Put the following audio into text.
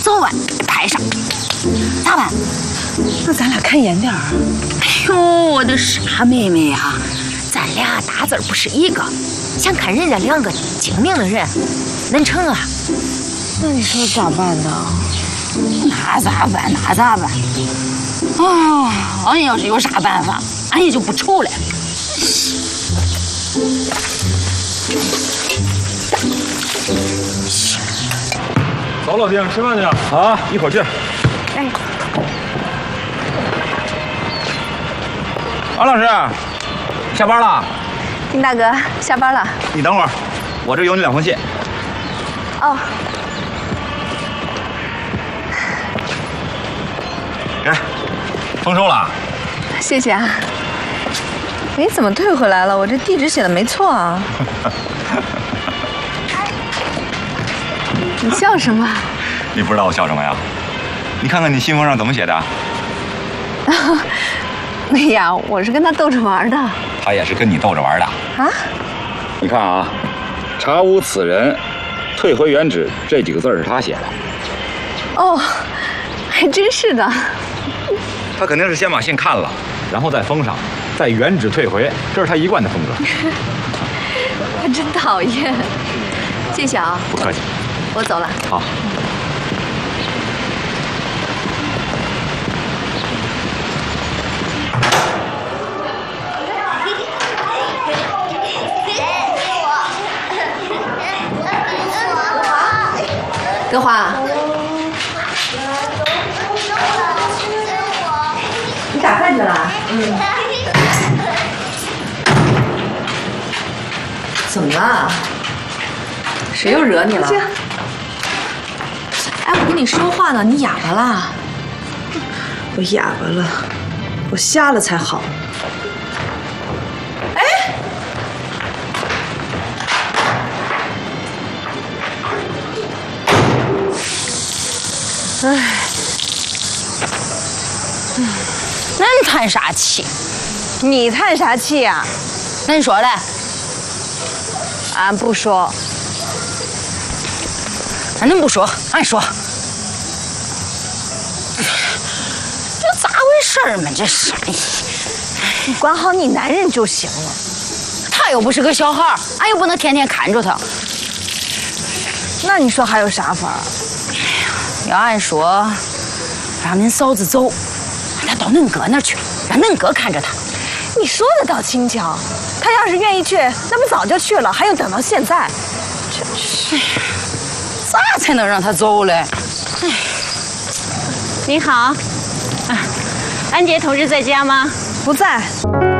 早晚拍上，咋办？ 那咱俩看严点儿。 哎呦，我的傻妹妹呀，咱俩大字不是一个，想看人家两个精明的人，能成啊？ 那你说咋办呢？ 那咋办？那咋办？啊，俺要是有啥办法，俺也就不愁了。 走，老丁，吃饭去啊！一会儿去。 哎， 王老师，下班了？ 丁大哥下班了。 你等会儿，我这有你2封信。 哦。 给，丰收了。 谢谢啊。哎，怎么退回来了？我这地址写的没错啊。你笑什么？ 你不知道我笑什么呀？你看看你信封上怎么写的？ 哎呀，我是跟他逗着玩的。 他也是跟你逗着玩的啊？ 你看啊，查无此人，退回原址这几个字是他写的。 哦，还真是的。 他肯定是先把信看了，然后再封上，再原址退回，这是他一贯的风格。 他真讨厌。谢谢啊。 不客气。 我走了。 好。 德华，你打饭去了？嗯。怎么了？谁又惹你了？哎，我跟你说话呢，你哑巴啦？ 我哑巴了，我瞎了才好。 哎， 哎，恁叹啥气？ 你叹啥气呀？ 恁说嘞？ 俺不说。 那恁不说，俺说。这咋回事嘛？这是， 你管好你男人就行了。 他又不是个小孩，俺又不能天天看着他。 那你说还有啥法？ 要按说，让恁嫂子走，让她到恁哥那儿去，让恁哥看着她。 你说的倒轻巧，他要是愿意去，那不早就去了，还用等到现在？真是， 咋才能让他走嘞？哎， 你好，安杰同志在家吗？ 不在。